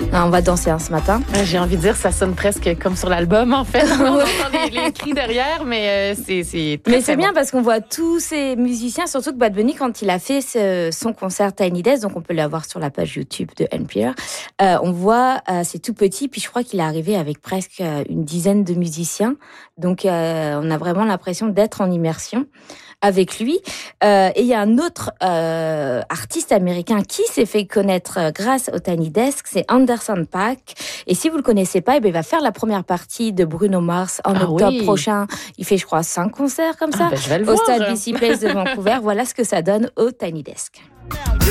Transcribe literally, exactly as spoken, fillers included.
Ah, on va danser hein, ce matin. J'ai envie de dire, ça sonne presque comme sur l'album, en fait. On entend les, les cris derrière, mais euh, c'est, c'est très, Mais c'est très bien bon. parce qu'on voit tous ces musiciens, surtout que Bad Bunny, quand il a fait ce, son concert Tiny Desk, donc on peut l'avoir sur la page YouTube de N P R, euh, on voit, euh, c'est tout petit, puis je crois qu'il est arrivé avec presque une dizaine de musiciens. Donc euh, on a vraiment l'impression d'être en immersion avec lui. Euh, et il y a un autre euh, artiste américain qui s'est fait connaître grâce au Tiny Desk, c'est Anderson .Paak. Et si vous le connaissez pas, eh bien, il va faire la première partie de Bruno Mars en Ah octobre oui. prochain. Il fait, je crois, cinq concerts comme ça Ah, ben, je vais le au voir. Stade B C Place de Vancouver. Voilà ce que ça donne au Tiny Desk.